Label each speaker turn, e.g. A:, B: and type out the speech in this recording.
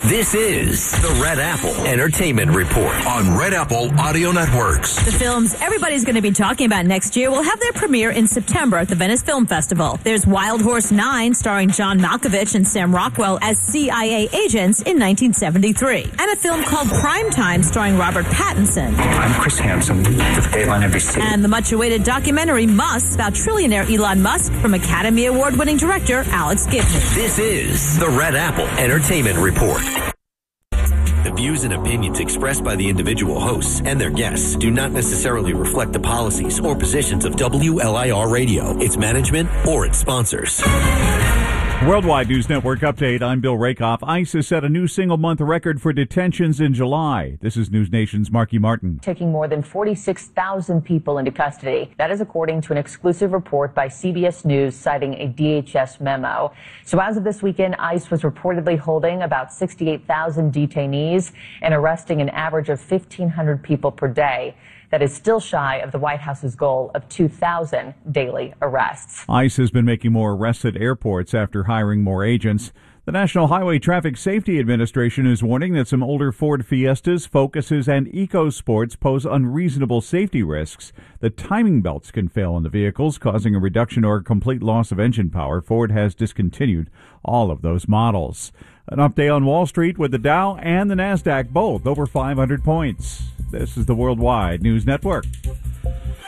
A: This is the Red Apple Entertainment Report on Red Apple Audio Networks.
B: The films everybody's going to be talking about next year will have their premiere in September at the Venice Film Festival. There's Wild Horse 9, starring John Malkovich and Sam Rockwell as CIA agents in 1973. And a film called Primetime, starring Robert Pattinson.
C: I'm Chris Hansen with Dateline NBC.
B: And the much-awaited documentary Musk about trillionaire Elon Musk from Academy Award-winning director Alex Gibney.
A: This is the Red Apple Entertainment Report. The views and opinions expressed by the individual hosts and their guests do not necessarily reflect the policies or positions of WLIR Radio, its management, or its sponsors.
D: Worldwide News Network update. I'm Bill Rakoff. ICE has set a new single-month record for detentions in July. This is News Nation's Marky Martin.
E: Taking more than 46,000 people into custody. That is according to an exclusive report by CBS News citing a DHS memo. So as of this weekend, ICE was reportedly holding about 68,000 detainees and arresting an average of 1,500 people per day. That is still shy of the White House's goal of 2,000 daily arrests.
D: ICE has been making more arrests at airports after hiring more agents. The National Highway Traffic Safety Administration is warning that some older Ford Fiestas, Focuses, and EcoSports pose unreasonable safety risks. The timing belts can fail in the vehicles, causing a reduction or complete loss of engine power. Ford has discontinued all of those models. An update on Wall Street with the Dow and the NASDAQ both over 500 points. This is the Worldwide News Network.